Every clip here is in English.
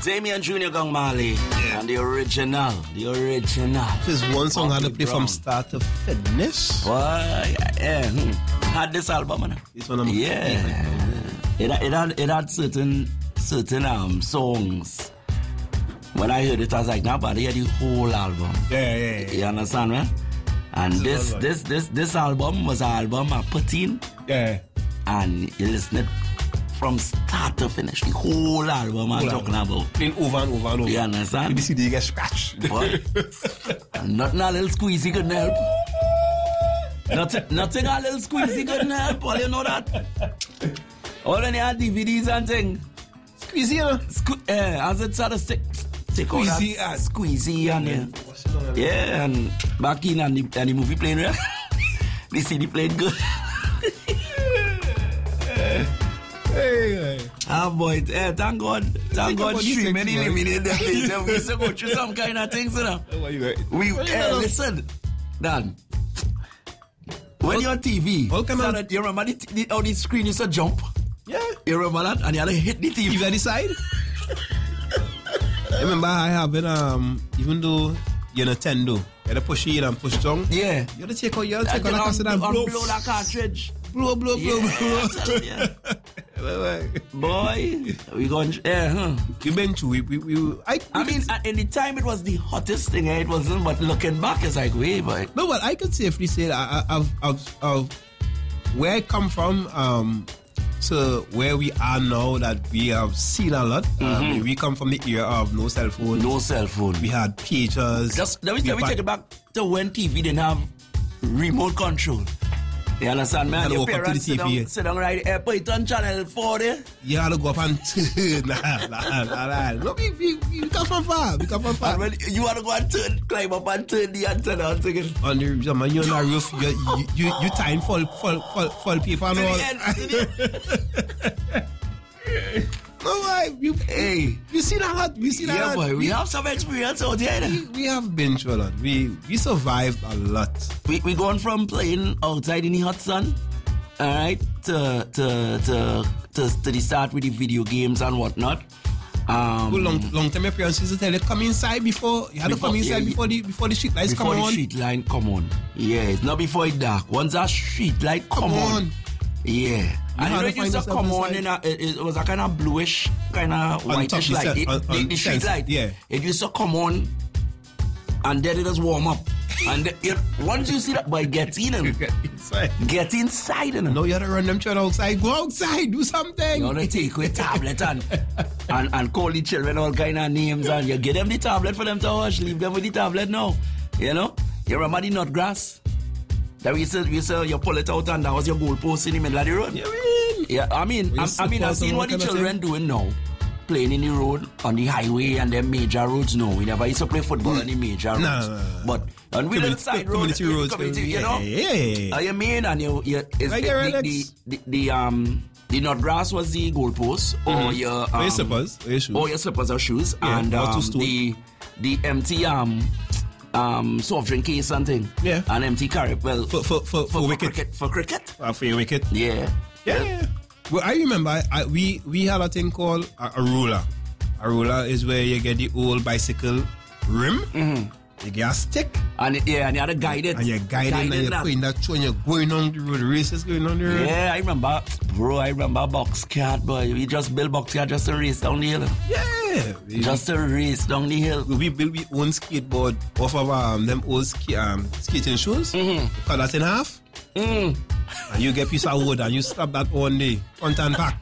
Damian Jr. Gong Marley. Yeah. And the original. There's one song I had to play from start to finish. Why? Yeah. Had this album, man. This one, yeah. It had certain songs. When I heard it, I was like, nah, but I hear the whole album. Yeah. You understand, man? And this album was an album I put in. Yeah. And you listen it from start to finish. The whole album I'm talking about. Playing over and over and over. You understand? The CD get scratched. Nothing a little squeezy couldn't help. Nothing a little squeezy couldn't help. All you know that? All in your DVDs and things. Squeezy, you know? As it sort of take all that squeezy and yeah, and back in and the movie playing right? The CD played good. Hey. Ah boy, thank God streaming eliminated them. We used to go through some kind of things, you know. Listen, Dan. When you're on TV, you remember the screen used to jump? Yeah. You remember that? And you had to hit the TV. You got the side? I remember I have it, even though you're Nintendo, you had to push it and push down. Yeah. You had to take out the cassette and blow that cartridge. Blow. Boy, we going, You've been through it. I mean, in the time it was the hottest thing, it wasn't, but looking back, it's like, way, boy. No, but I could safely say that I've where I come from, to where we are now, that we have seen a lot. We come from the era of no cell phone. We had pagers. Let me take it back to when TV didn't have remote control. You understand, man? Your parents sit down right here, put it on channel 4 there. You had to go up and turn. Nah. No, we come from far. And when you want to go and climb up and turn the antenna and thing. On the roof, man, you're on the roof, you tying full paper and all. No, why? You see that? Yeah, boy, we have some experience out here. We have been through a lot. We survived a lot. We gone from playing outside in the hot sun, all right, to the start with the video games and whatnot. Long time your parents used to tell you come inside before you had to come inside before the street lights come on. Before the street light come on. Yeah, it's not before it dark. Once that street light come on. Yeah. And it used to come on it was a kind of bluish, kind of whitish light. The street light. Yeah. It used to come on and then it just warm up. And once you see that boy, get in. Get inside. No, you have to run them children outside. Go outside, do something. You want to take with tablet and call the children all kind of names and you give them the tablet for them to watch. Leave them with the tablet now. You know? You remember the nut grass? That we said you pull it out and that was your goalpost in the middle of the road. I mean, I've seen what the children doing now. Playing in the road, on the highway and them major roads. No, we never used to play football on the major roads. No. But on the little side road, community roads, you know? Yeah. You mean? And the nut grass was the goalpost, or your your slippers or shoes, and the empty soft drink case and thing. Yeah. An empty carrot. Well, for wicket. For cricket. For your wicket. Yeah. Well, I remember we had a thing called a roller. A roller is where you get the old bicycle rim. Mm-hmm. You get a stick. And you had to guide it. And you're guiding and you're putting that show and you're going on the road. The races going on the road. Yeah, I remember box cat, boy. We just built box cat just to race down the hill. Yeah. Just to race down the hill. We built our own skateboard off of them old skating shoes. Mm-hmm. Cut that in half. Mm. And you get a piece of wood and you slap that on the front and back.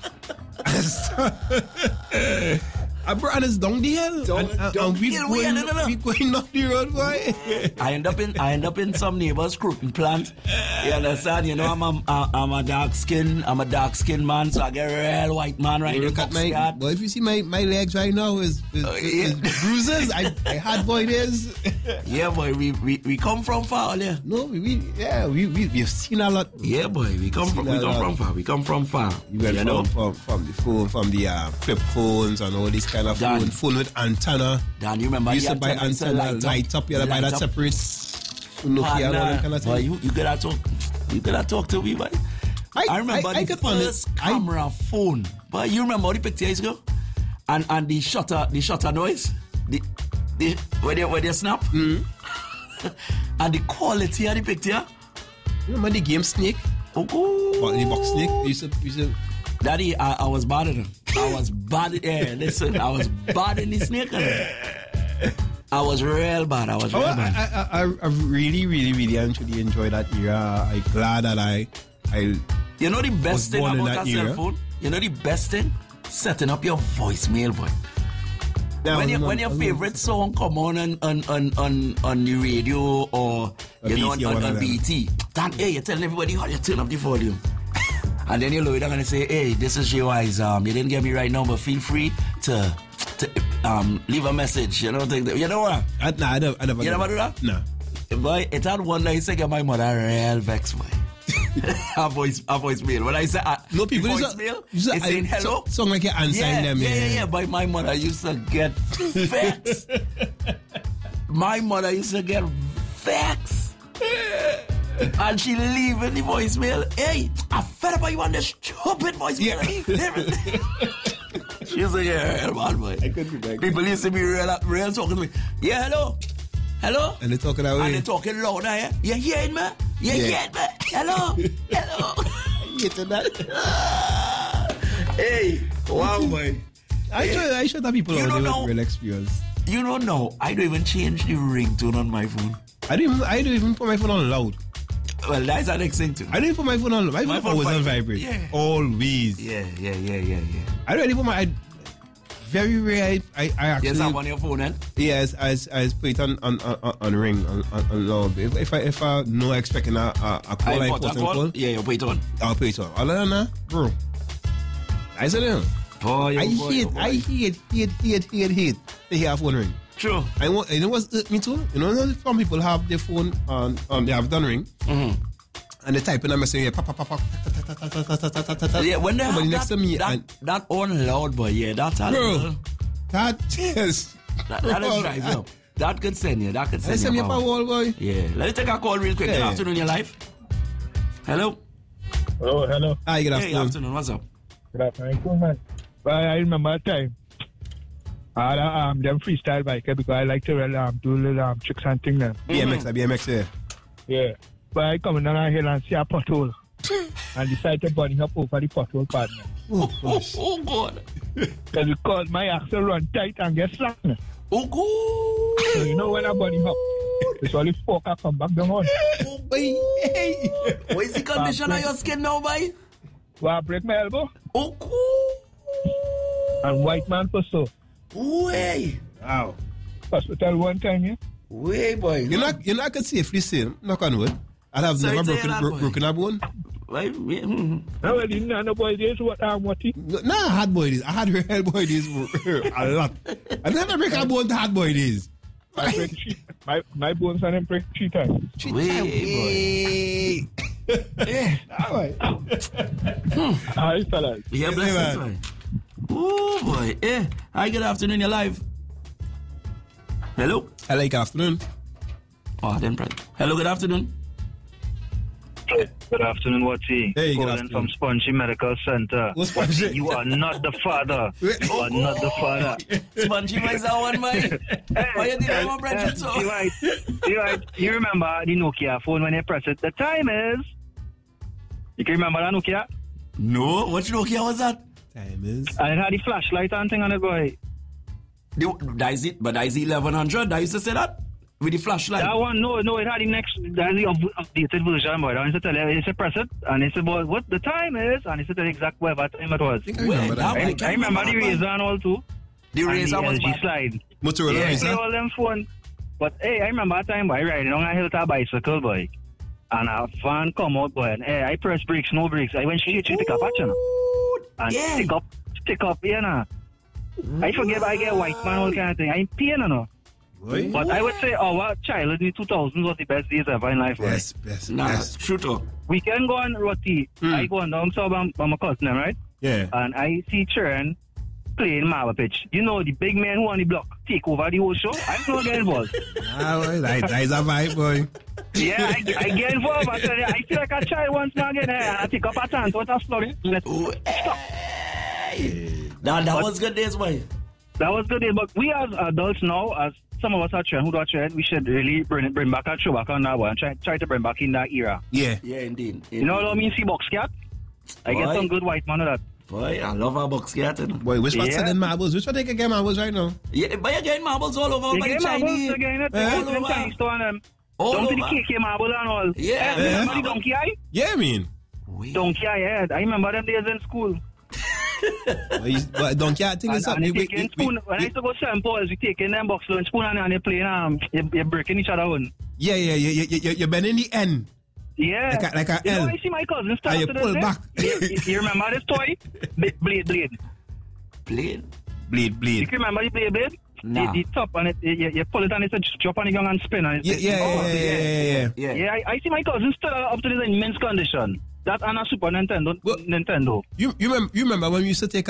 And it's down the hill. And we going up the road, boy. I end up in some neighbor's fruiting plant. You understand? You know, I'm a dark skin man, so I get a real white man right in the yard. Boy, if you see my legs right now is bruises. I had boy this. Yeah, boy, we come from far, yeah. No, we've seen a lot. Yeah, boy, we come from far. You went from the phone, from the flip phones and all this kind of phone with antenna. Dan, you remember you used to buy antenna, light up, you had to buy that separate Nokia and all that kind of thing. Boy, you gotta talk to me, boy. I remember the first camera phone. But you remember how the picture is go? and the shutter noise, the when they snap, and the quality of the picture. Remember the game Snake? Oh, The box Snake? You used Daddy, I was bad at him. I was bad at listen, I was bad in the snake. I was real bad. I really, really, really actually enjoyed that era. I'm glad that I you know the best thing about a cell phone? You know the best thing? Setting up your voicemail, boy. When your favorite song come on the radio or you know on BT, then you're telling everybody how you turn up the volume. And then you lower down and say, hey, this is JY's, you didn't get me right now, but feel free to leave a message. You know, you know what? I never you never do that? No. Boy, it had one day, say, my mother real vex, boy. a voicemail. When I say no people voicemail, it's saying hello. Song like you answering them. Yeah. But my mother used to get vexed. My mother used to get vexed. And she leaving the voicemail. Hey, I fed up on you on this stupid voicemail. She's like, yeah, man, boy. I couldn't be back. People used to be real talking to me. Yeah, hello. And they talking that way. And they talking louder, yeah. You hearing me? You hearing me? Hello. You getting that? Hey, wow, boy. I should have people on the real experience. You don't know. I don't even change the ringtone on my phone. I don't even put my phone on loud. Well, that's the next thing too. I don't put my phone on loud. My phone always on vibrate. Yeah. Always. Yeah. I don't even put my... Very rare. I actually... Yes, I'm on your phone, eh? Yes, I put it on ring, on loud. If I know expecting a call, I put on call. Yeah, you put it on. I'll put it on. Other than that, bro. I said it. I hate to hear a phone ring. True. You know what's me too? You know, some people have their phone on they have done ring. Mm-hmm. And they type in a message, yeah, when they have next to me that on loud, boy, yeah, that's how. Bro, that is... That is drive you. That could send you. That could send you. Send you up a wall, boy. Yeah. Let me take a call real quick. Good afternoon, your life. Hello. Oh, hello. Hi, good afternoon. Hey, afternoon. What's up? Good afternoon. Cool, man. Well, I remember that time. I had them freestyle bike because I like to do little tricks and things. BMX, yeah. Yeah. But I come down a hill and see a pothole and decide to bunny up over the pothole partner. Oh God. Because my axle run tight and get slack. Oh God. So you know when I bunny up, it's only fork I come back down on. Oh boy. What is the condition of your skin now, boy? Well, I break my elbow. Oh God. And white man for so. Way. Wow. Hospital one time, yeah? Way, boy. You know, I can safely say, knock on wood, I have never broken a bone. Right? Yeah. No, well, you know, no boy days, what he? No, I had boy days. I had real boy days a lot. I never break a bone to hard boy days. My bones are break 3 times. Way, boy. Yeah. All right. Hi, fellas. Yeah, bless you, boy. Oh, boy. Yeah. Hi, good afternoon, you're live. Hello? Hello, good afternoon. Oh, then, hello, good afternoon. Good afternoon, Watty. Hey, good Calling afternoon. from Spongy Medical Center. Spongy? You are not the father. You are not the father. Spongy is that one, man. Why you did my Bridget, so? You remember the Nokia phone when you press it? The time is... You can remember that Nokia? No, what Nokia was that? Time is... And it had the flashlight and thing on it, boy. That is it, but that is 1100. I used to say that with the flashlight. That one, no, it had the next, that is the updated version, boy. I used to tell you, you said press it, and he said, boy, what the time is, and he said the exact whatever time it was. I remember that. I remember the Razor and all too. The Razor was LG slide. Motorola Razor. All them phone. But hey, I remember that time, boy, riding on a hill to a bicycle, boy. And a van come out, boy, and hey, I press brakes, no brakes. I went straight to the cap action. And stick up, you know. I forget I get white man, all kind of thing. I'm paying, you know. Boy. But I would say our childhood in the 2000s was the best days ever in life. Yes, right? yes. Nah, yes. shoot up. We can go on Roti. I go on down south by my cousin, right? Yeah. And I see children playing marble pitch. You know, the big men who on the block take over the whole show. I'm not getting involved. That is a vibe, boy. Yeah, I get involved. I feel like a child once now again. I pick up a chance. What a story. Let's stop. Nah, that was good days, boy. That was good. But we as adults now, as some of us are trend, who are trend, we should really bring back a throwback on that one and try to bring back in that era. Yeah. Yeah, indeed. You know what I mean? See box cat? I get some good white man of that. Boy, I love our box cat. Boy, which one selling marbles? Which one they can get marbles right now? Yeah, but you're getting marbles all over. You get marbles again. All over. Chinese store and them. Down to the KK marble and all. Yeah. Remember the donkey eye? Yeah, I mean. Donkey eye, yeah. I remember them days in school. But donkey eye thing is And something. when I used to go St. Paul's, we take in them box lunch spoon and they playing, you're breaking each other on. Yeah. You're bending the end. Yeah. Like a you know, L. I see my cousin start And you to pull this, back. You remember this toy? Blade. Blade. You remember the blade? Nah. The top and you pull it and it's a drop on the ground and spin. And Yeah. I see my cousin still up to this immense condition. That and a Super Nintendo. You remember when we used to take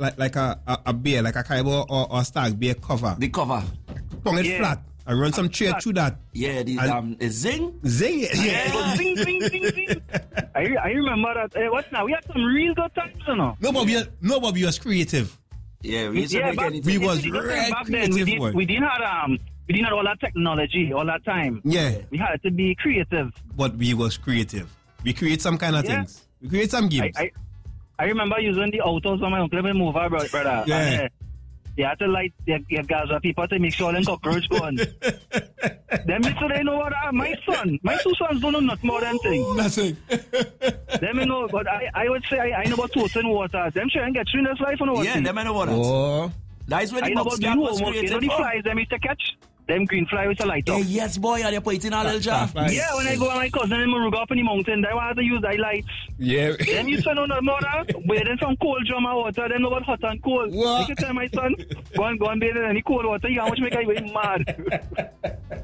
a beer, like a Kaibo or a Stag beer cover, The cover. pong it flat, and run some chair through that. Yeah, the zing. Zing it. Yeah. Zing. I remember that. What's now? We had some real good times, you know. Nobody was creative. Yeah, we used to make anything. We was back then, we didn't have all that technology all that time. Yeah. We had to be creative. But we was creative. We create some kind of things. We create some games. I remember using the autos on my uncle mover, brother. Yeah. And, you had to light your gas with people to make sure them cockroach gone. Them so they know what my two sons don't know nothing more than things. Nothing. Them you know, but I would say I know about toasting water. Them try and get through in this life, you know what? Yeah, them I know what that. Oh. That's where I the know box about cat the was homework. You know created the for. flies them used to catch? Them green fly with a light up. Yes, boy, and you put it in a little jar. Yeah, when I go with my cousin in Moruga up in the mountain, I want to use the lights. Yeah. Them used to know no more, bathing some cold drum of water, then know about hot and cold. What? I can tell my son, go and bathe in any cold water, you know how much make I very mad.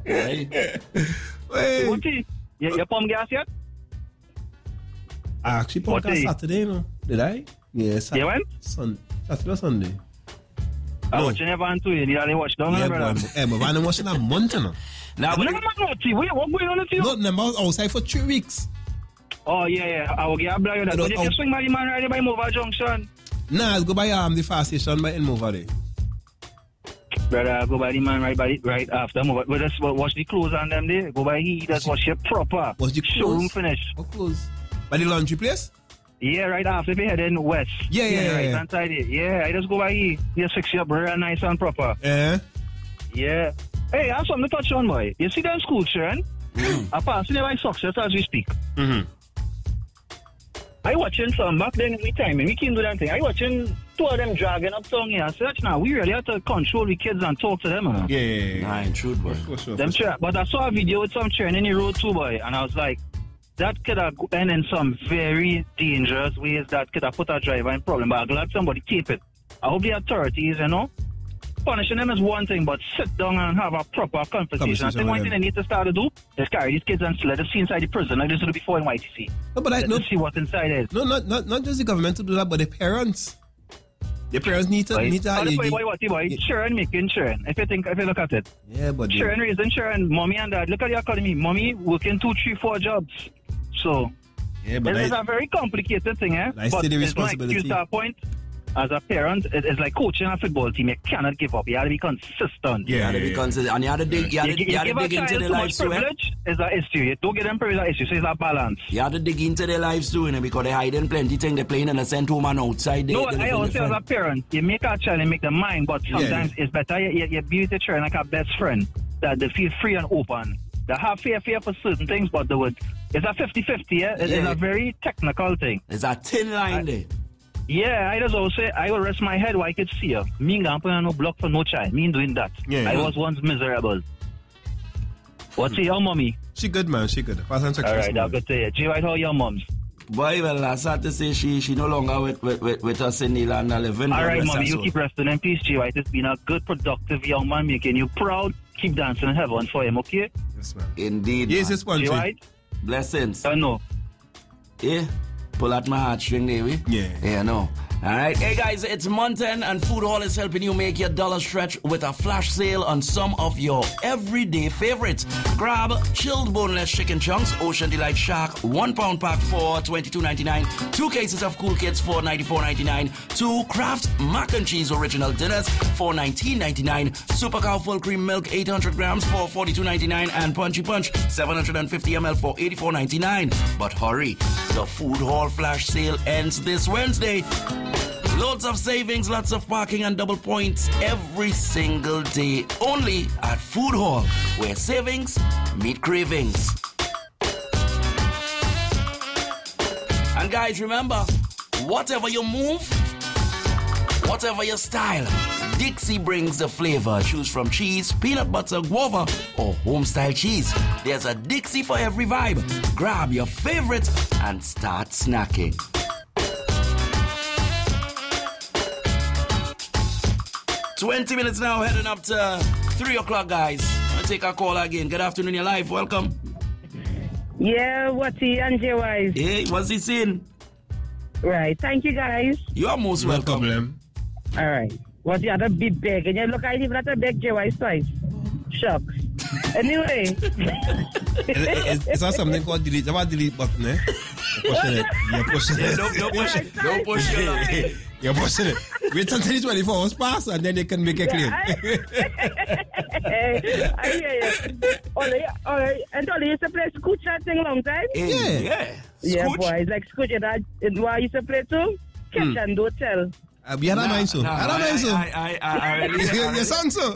Hey. What you pump gas yet? I actually pumped on Saturday, no? Did I? Yeah, Saturday. You went? Saturday or Sunday? I watch never on to you, you need to watch down, brother. But I'm watching a month, you know. Now, What going on with you? No, I was outside for 3 weeks. Oh, yeah. I will get a blow that. But if you swing by the man right by Mova Junction. Nah, I'll go by the fast station by Mova there. Brother, go by the man right after Mova. But just watch the clothes on them there. Go by he, just watch it proper. Watch the clothes? Showroom finish. What clothes? By the laundry place? Yeah, right after we heading west. Yeah. Right hand side it. Yeah, I just go by here. Just fix you up real nice and proper. Yeah. Yeah. Hey, I have something to touch on, boy. You see them school children? I pass in my success as we speak. Mm-hmm. I watching some back then in the time, and we can't do that thing. I watching 2 of them dragging up tongue here. So that's now we really have to control the kids and talk to them. Yeah. Nah, in truth, boy. For sure. But I saw a video with some children in the road too, boy, and I was like, that could have gone in some very dangerous ways that could have put a driver in problem. But I'm glad somebody keep it. I hope the authorities, punishing them is one thing, but sit down and have a proper conversation. I think one thing they need to start to do is carry these kids and let them see inside the prison like they did before in YTC. No, but Let's see what's inside it. No, not just the government to do that, but the parents. The parents need to Sharon making Sharon. If you look at it. Yeah, but Sharon raising Sharon, mommy and dad. Look at the academy. Mommy working 2, 3, 4 jobs. So yeah, but it's a very complicated thing, I but see the it's responsibility. like, to that point, as a parent, it's like coaching a football team. You cannot give up. You have to be consistent. Yeah, to be consistent. And you have to dig, you have to dig into their lives too. Privilege is an issue. You don't get them privilege issue, so it's a balance. You have to dig into their lives too, because they hiding plenty things. They're playing in a sent home and outside. No, I always say as a parent, you make a child and make them mind, but sometimes it's better you be with the child like a best friend, that they feel free and open. They have fear for certain things, but it's a 50-50, yeah? It's a very technical thing. There's a thin line there. Yeah, I just always say, I will rest my head where I could see her. Me ain't put no block for no child. Me ain't doing that. I was once miserable. What's your mommy? She good, man. She good. All right, I'll go to you. G-White, how are your moms? Boy, well, I sad to say she no longer with us in the land of living. All right, mommy, you keep resting in peace, G-White. It's been a good, productive young man making you proud. Keep dancing in heaven for him, okay? Yes, man. Indeed. Yes, it's one G-White? Blessings. I know. Yeah. Pull out my heartstring there, we? Yeah. Yeah, no. All right. Hey, guys, it's month end, and Food Hall is helping you make your dollar stretch with a flash sale on some of your everyday favorites. Grab chilled boneless chicken chunks, Ocean Delight Shark, 1 pound pack for $22.99. 2 cases of Cool Kids for $94.99. 2 Kraft Mac and Cheese Original Dinners for $19.99. Super Cow Full Cream Milk, 800 grams for $42.99. And Punchy Punch, 750 ml for $84.99. But hurry, the Food Hall flash sale ends this Wednesday. Loads of savings, lots of parking and double points every single day. Only at Food Hall, where savings meet cravings. And guys, remember, whatever you move, whatever your style, Dixie brings the flavor. Choose from cheese, peanut butter, guava, or home-style cheese. There's a Dixie for every vibe. Grab your favorite and start snacking. $20 minutes now, heading up to 3 o'clock, guys. I'll take a call again. Good afternoon, you're live. Welcome. Yeah, what's he and J-Wise? Hey, what's he saying? Right, thank you, guys. You are most welcome. All right. What you had to be big, and you look at even at a big J-Wise twice. Shucks. Anyway. It's not something called delete. It's about delete button, eh? You're pushing it. Don't push it. Don't push it. You're pushing it. Wait until the 24 hours pass and then you can make a claim. I hear you. All right. And all you used to play Scooch thing long time? Yeah. Yeah, Scooch? boy. It's like Scooch. What I used to play too? Catch and don't tell. We had a mind so. I Your son so.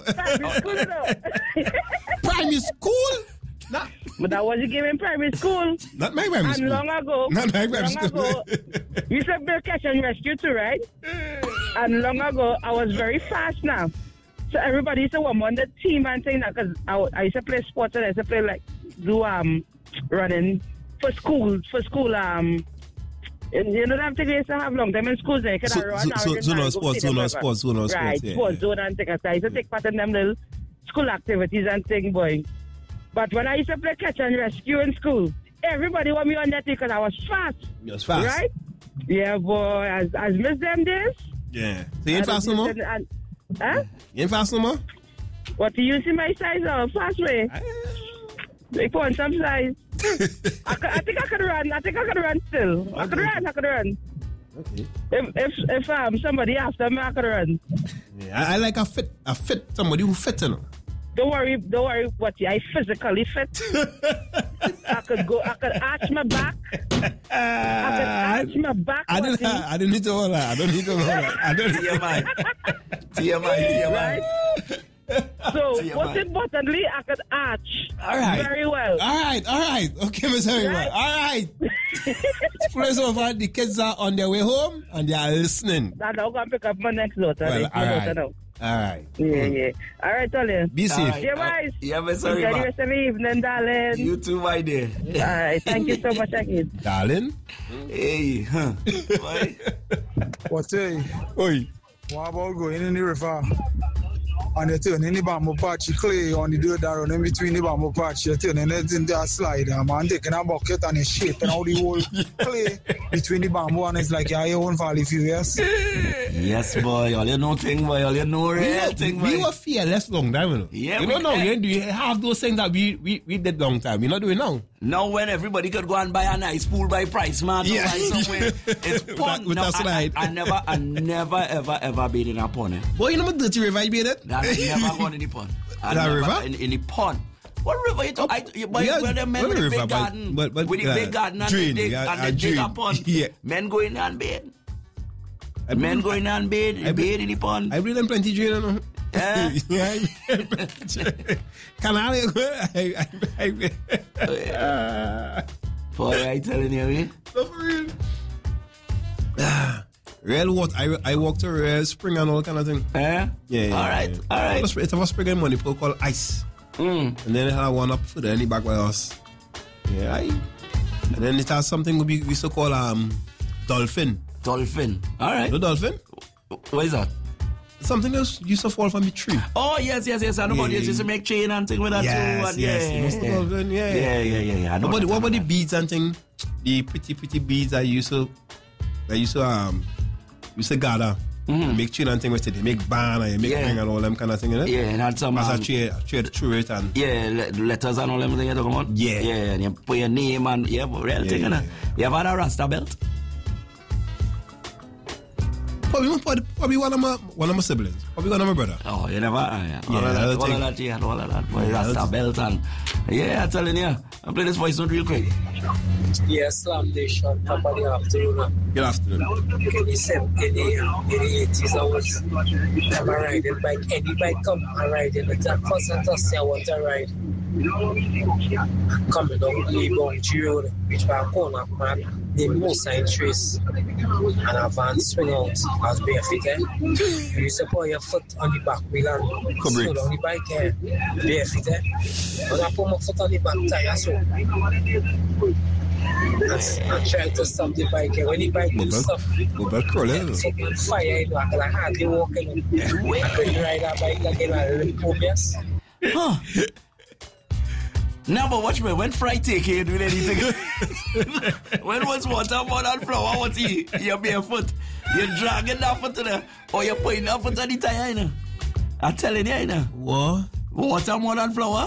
Primary school? Nah. But that was a game in primary school. Not my primary school. And long ago. Not my primary school. You used to play catch and rescue too, right? And long ago, I was very fast now. So everybody used to want on the team and thing that because I used to play sports and I used to play running for school. And you know that thing I used to have long time in schools. Then So no sports. Right, Yeah. sports zone and things. I used to take part in them little school activities and thing, boy. But when I used to play catch and rescue in school, everybody want me on that thing because I was fast. You was fast. Right? Yeah, boy. As miss them days. Yeah. So you ain't fast no more? Huh? You ain't fast no more? What do you see my size of? Fast way. They put some size. I think I could run. I think I could run still. Okay. I could run. Okay. If somebody after me, I could run. Yeah, I like a fit somebody who fit, you know. Don't worry, what I physically fit. I could arch my back. I don't need to all that. TMI. Right? So, most importantly, I could arch. All right. Very well. All right. Okay, Miss Harriman. Right. All right. First of all, the kids are on their way home and they are listening. I'm going to pick up my next daughter. Well, all right. Yeah. All right, Tolly. Be safe. J-Wise. Yeah, Miss Harriman. Enjoy the rest of the evening, darling. You too, my dear. All right. Thank you so much, again. Darling? Hey, huh? What's it? Oi. What about going in the river? And you turn in the bamboo patch, clay on the dirt down in between the bamboo patch, you turn it into a slide, man, taking a bucket and you shaping out the whole clay between the bamboo and it's like you own valley few years. Yes, boy. All you know thing, boy. All you know real thing, boy. We were fearless long time, you know. Yeah, you don't know, you have those things that we did long time. We're not doing now. Now when everybody could go and buy a nice pool by Price Mart or buy somewhere, it's pond. With a slide. I never ever been in a pond. Boy, you know what dirty river you been at? I never gone in the pond. River? In the pond. What river you talk? Where the men with the big garden, with the big garden and they dig a pond. Yeah. Men go in there and bathe. Men go in there and bathe in the pond. I bring them plenty drain, you know. Yeah. Can I? Boy, I telling you, eh? No, for real. Real what? I walk to real spring and all kind of thing. Yeah. All right. It's a spring and money people call ice. And then it had one up for the back by us. Yeah. And then it has something we used to call dolphin. Dolphin. All right. No dolphin? What is that? Something else used to fall from the tree. Oh, yes. I know about it. Used to make chain and thing with that too. And Yes. Yeah. What about the beads and thing? The pretty beads I used to used to gather. Make tune and thing with it. Make band and make ring and all them kind of thing, Yeah, and had some... As a trade through it and... Yeah, letters and all them things you talk about? Yeah. Yeah, and you put your name and... Yeah, real thing, innit? You ever had a Rasta belt? Probably one of my siblings. Probably one of my brother. Oh, you never... Yeah. All of that. Boy, Rasta belt and... Yeah, I'm telling you. I'll play this voice note real quick. Yeah, Slam Nation, top of the afternoon. Good afternoon. In the 80s, I was never riding bike. Any bike come, I ride in it. And first and first, I want to ride. Coming down Legon G Road, which by a corner, man, the most sign trace. And a van swing out as barefooted. You used to put your foot on the back wheel and slow down the bike here, barefooted. When I put my foot on the back tire, so I try to stop the bike here. When the bike do stop, something on fire, you know, I can hardly walk in it. I couldn't ride that bike again, I limp obvious. Huh. Now, but watch me. When Fry take you doing anything, when was water more than flour? What's he? You're barefoot. You're dragging that foot to the, or you're putting that foot on the tire, you know. I'm telling you, you know. What? Water more than flour?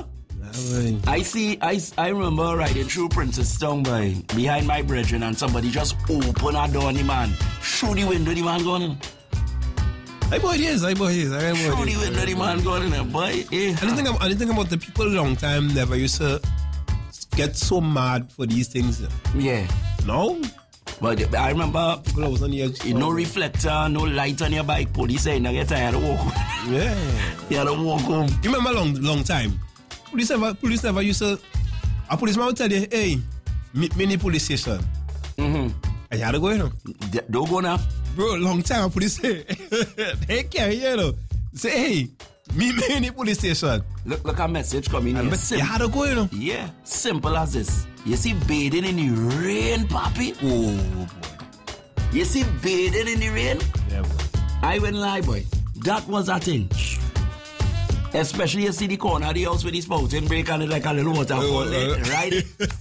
I remember riding through Princestown by behind my brethren, and somebody just open a door on the man. Through the window, the man gone in. I bought his. Through the window, the man gone in there, boy. I didn't think about the people a long time never used to get so mad for these things. Yeah. No? But I remember, I was on the edge. No reflector, no light on your bike. Police saying, "Now get tired of walk home." Yeah. You had to walk home. You remember long time? Police never used to. A policeman would tell you, "Hey, mini police station." And you had to go, you know. Don't go now. Bro, long time, police say, "Hey, carry, you know." Say, "Hey, mini police station." Look a message coming in. You had to go, you know. Yeah, simple as this. You see bathing in the rain, papi? Oh, boy. You see bathing in the rain? Yeah, boy. I wouldn't lie, boy. That was a thing. Especially you see the corner of the house with the spouting break and it like a little waterfall, right?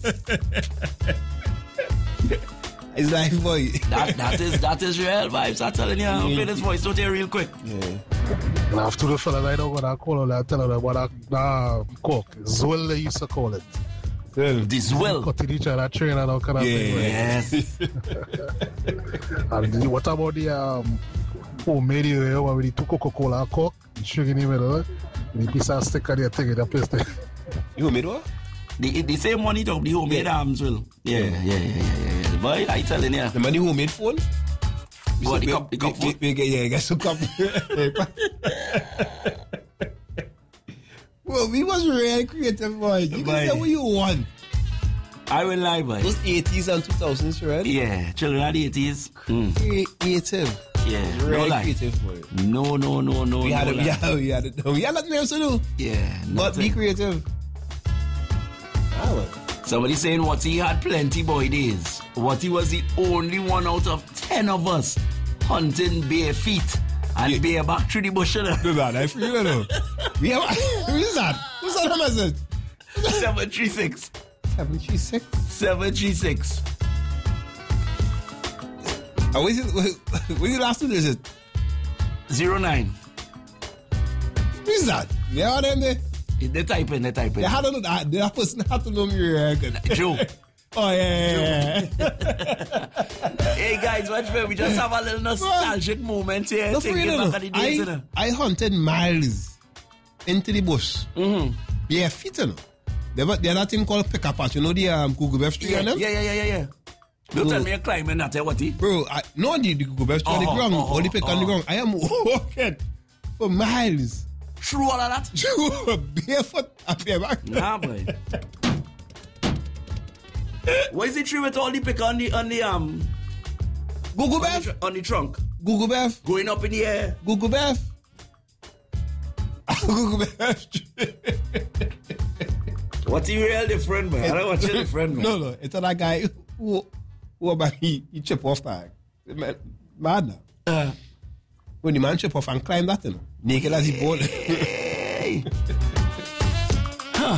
It's like, boy. that is real vibes. I'm telling you. I'll play this voice out here real quick. Yeah. And after the fella, I know what I call it. I tell her about that cook. Zwell, they used to call it. The Zwell. Cutting each other, train and all kind of thing. Yes. And what about the homemade where we took Coca-Cola coke, sugar in the middle, and the piece of sticker there, take it, the place there. You homemade what? The same money talk, the homemade Zwell. Yeah. Boy, I telling you. The money homemade phone? What, the cup phone? Yeah, get some cup. Well, we was really creative, boy. You can say what you want. I will lie, boy. Those 80s and 2000s, right? Yeah, children of the 80s. Creative. Yeah, really no creative, boy. No. We had it. We had nothing else to do. Yeah. But be creative. Somebody saying Watty had plenty boy days. Watty was the only one out of 10 of us hunting bare feet and bare back through the bush. No, I feel you know. Who is that? Who's that message? 736. 736? 736. What's the last two digit? 09. Who is that? Yeah, them there. They type in. They had to know that. That person had to know me record. Joe. Oh, yeah. Hey, guys, watch me. We just have a little nostalgic moment here. No, thinking back at the days, I hunted miles into the bush. Yeah, feet, you know. There's that thing called pick up patch. You know the Google Beth tree on them? Yeah. Don't tell me you're climbing that, Watty. Bro, no, the Google Beth tree on the ground. Or the pick on the ground. I am walking for miles. Through all of that? True, barefoot and bareback. Nah, boy. What is the tree with all the pick on the Google Beth? On the trunk. Google Beth? Going up in the air. Google Beth? Google Beth. What's he real different, man? I don't want you different, man. No, it's that guy who about he chip off that. Mad now. When the man chip off and climb that, you know. Naked as he born. Hey. Huh.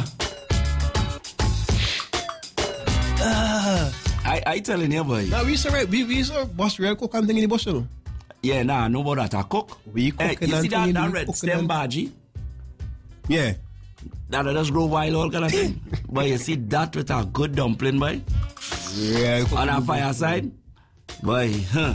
I telling you, boy. Now we used to bust real cook and thing in the bush, you know. Yeah, nah, no about that. I cook. We Hey, cooking you see and that we red cooking stem and- bhaji? Yeah. That just grow wild, all kind of thing. But you see that with a good dumpling, boy? Yeah. On a fireside? Boy, huh?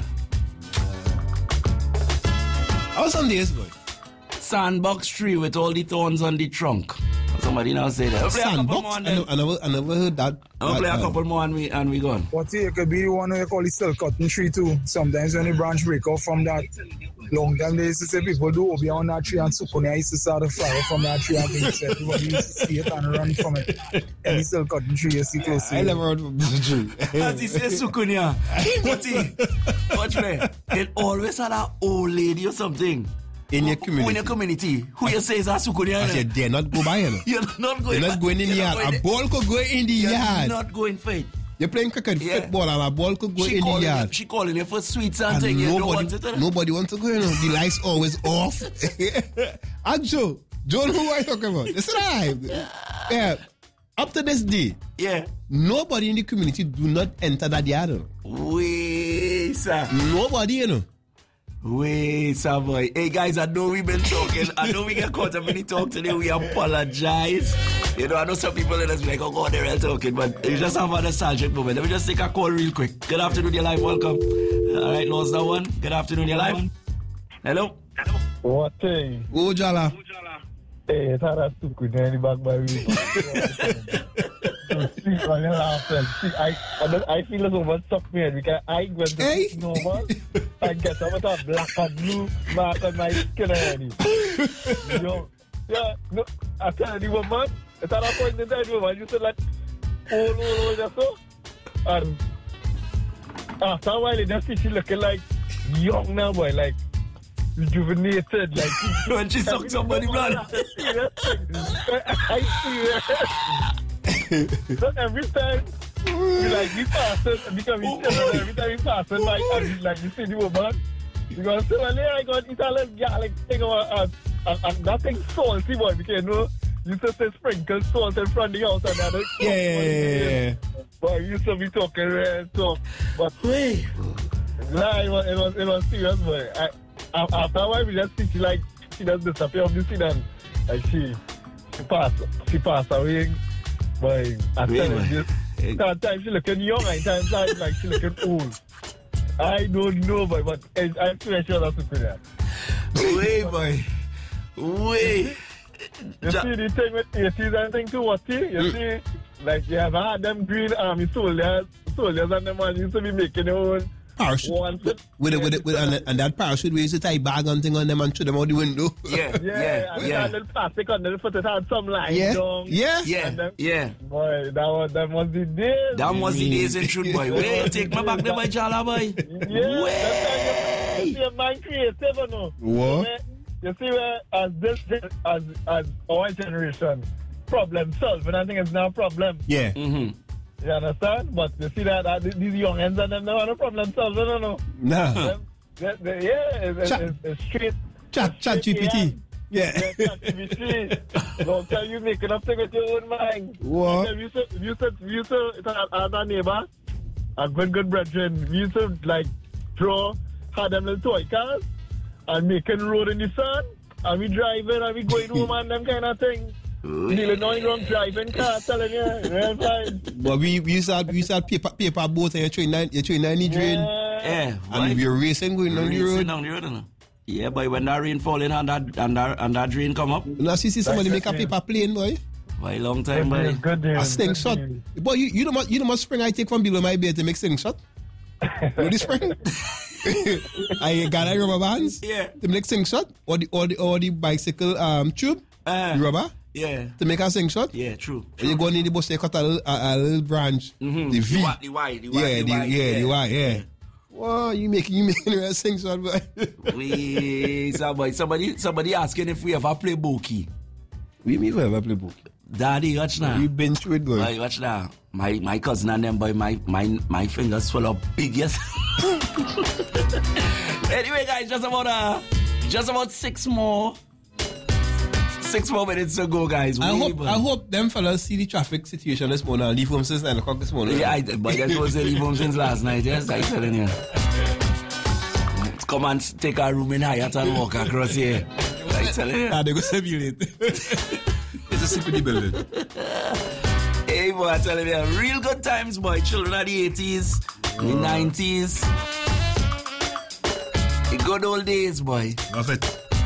How's some days, boy? Sandbox tree with all the thorns on the trunk. Somebody now say that. I'll play a couple more Sandbox? and then. I never heard that. I'll play a couple more and we gone. But it could be one you call it still cutting tree too. Sometimes when the branch break off from that, long time they used to say people do over on that tree and Sukunia used to start a fire from that tree and things. Everybody used to see it and run from it. And he still cutting tree, you see close to I it. never heard of this tree. As he says Sukunia. But he, watch me. It always had an old lady or something. In your community. In your community. Who you say is a Sukunia? I said, dare not go by, you know. You're not going. You're not going in the yard. A ball could go in the yard. You're not going for it. You're playing cricket, football, and a ball could go in the yard. She calling you for sweets and thing. You don't want it. Nobody wants to go, you know. The lights always off. And Joe, who are you talking about? Listen, yeah. Up to this day, yeah, nobody in the community do not enter that yard. You know. Wait, sir. Nobody, you know. Wait, sir, boy. Hey, guys, I know we've been talking. I know we get caught up in the talk today. We apologize. You know, I know some people in us be like, oh, God, they're all talking, but you just have a nostalgic moment. Let me just take a call real quick. Good afternoon, you're live. Welcome. All right, lost that one. Good afternoon, you're live. Hello. What thing? Go, Jala. Hey, it's hard to cook in the back by me. See, when you laugh, see, I feel as over stuck me because I went to normal and get up with a black and blue mark on my skin already. Yo, yeah, no, I tell you, woman, it's at a point in time, woman, you said like, all just so. And after a while, you just see she looking like young now, boy, like rejuvenated, like when she sucked somebody blood. I see so every time we like we pass it because we every time we pass it like you see the woman you gonna say well I got eat a little garlic thing or that thing salty boy because you know you used to say sprinkle salt in front of the house and that yeah. But you used to be talking red talk but wait nah it was serious boy. After a while we just see she just disappear off the scene and like she passed away. Boy, I tell you, sometimes she looking young and sometimes like she looking old. I don't know, boy, but I'm pretty sure that's good. Wait, boy. Wait. You see the thing with 80s and thing too, what see? You see, like you have had them green army soldiers and them ones used to be making their own parachute. And that parachute we used to tie bag and thing on them and throw them out the window. Yeah. And that little plastic on the foot, it had some lines down. Yeah. Boy, that was the days. That was the days in truth, boy. Wait, take me back there, my Jala, boy. Yeah. Wait. You see a man creative or no? What? You see where as our generation, problem solving, I think it's now a problem. Yeah. Mm-hmm. You understand? But you see that these young ends and them, they have no problem solving, no. Nah. It's straight. Chat GPT. Yeah. Chat GPT. Don't tell you making up thing with your own mind. What? You used to have a neighbor, a good brethren. We used to like had them little toy cars and making road in the sun. And we driving and we going home and them kind of thing. Dealing on wrong driving car, telling you, real fine. But we used to have paper boats and you're trying to drain. Yeah. And we're racing going down the road. Yeah, boy, when that rain falling and that drain come up. Now see somebody make a paper plane, boy. Why long time, boy? A slingshot. Boy, you know what spring I take from below my bed to make slingshot? You know the spring? I got a rubber bands to make slingshot or the bicycle tube, the rubber. Yeah. To make a slingshot? Yeah, true. You go in the bush, they cut a little branch. Mm-hmm. The V. The Y. Yeah. Wow, you making a slingshot, boy. Wait, somebody asking if we ever play bokeh. We ever play bokeh. Daddy, watch now. We've been through it, boy. Boy, watch now. My cousin and them, boy, my fingers swell up big, yes. Anyway, guys, just about 6 more minutes to go, guys. I hope them fellas see the traffic situation this morning and leave home since 9 o'clock this morning. Yeah, but that was leave home since last night, yes, I telling you. come and take a room in Hyatt and walk across here. I tell you. They go simulate. It's a simply building. Hey, boy, I tell you, real good times, boy. Children of the 80s, the 90s. The good old days, boy. Love it.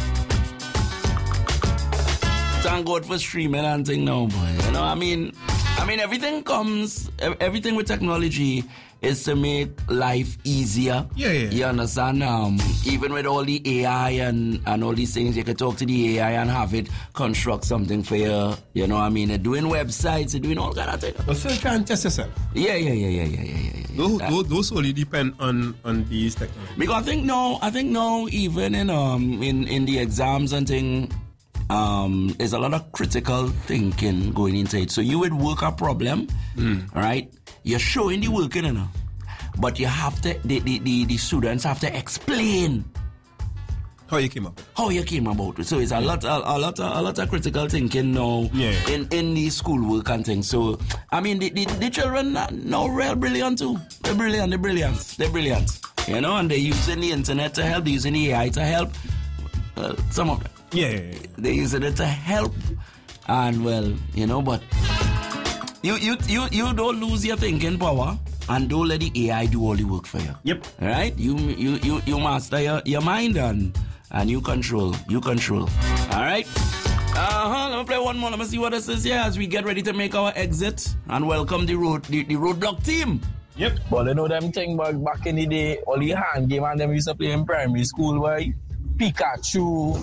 Thank God for streaming and thing now, boy. You know, I mean, everything with technology is to make life easier. Yeah. You understand? Even with all the AI and all these things, you can talk to the AI and have it construct something for you. You know what I mean? They're doing websites, they're doing all kind of things. But still can't test yourself. Yeah. Those only depend on these technologies. Because I think now, even in the exams and thing, there's a lot of critical thinking going into it. So you would work a problem, right? You're showing the work, you know, but you have to. The students have to explain how you came up. How you came about it. So it's a lot of critical thinking now in the schoolwork and things. So I mean, the children now real brilliant too. They're brilliant. You know, and they're using the internet to help. They're using the AI to help. Some of them. Yeah. They're using it to help, and well, you know, but. You don't lose your thinking power and don't let the AI do all the work for you. Yep. All right? You master your mind and you control. All right? Let me play one more. Let me see what this is here as we get ready to make our exit and welcome the roadblock team. Yep. Well, you know them thing back in the day, all the hand game and them used to play in primary school, boy. Pikachu,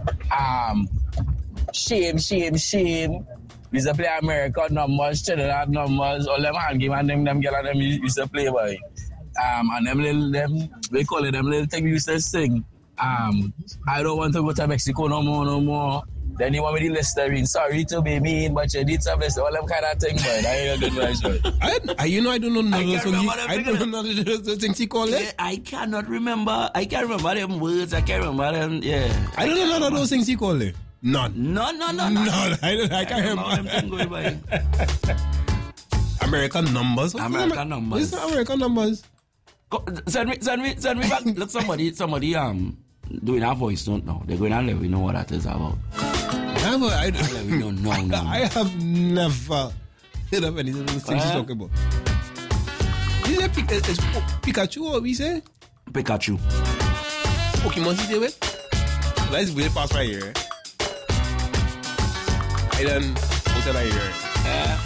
shame. We used to play American numbers, Trinidad numbers, all them hand game and them girl and them used to play, boy. And them they call it them little thing we used to sing. I don't want to go to Mexico no more. Then you want me to Listerine. Sorry to be mean, but you need some Listerine. All them kind of thing, boy. That ain't a good version. I don't know none of those things he called it. Yeah, I cannot remember them words. I can't remember them, yeah. I don't know none of those things he called it. None. No. I can't remember. American numbers. American numbers. It's American numbers. Send me back. Look, somebody doing our voice don't know. They're going to let me know what that is about. I don't know. I have never heard of any of those things you're talking about. Is it Pikachu or we say? Pikachu. Pokemon is it? Let's way past right here. I done hotel right here.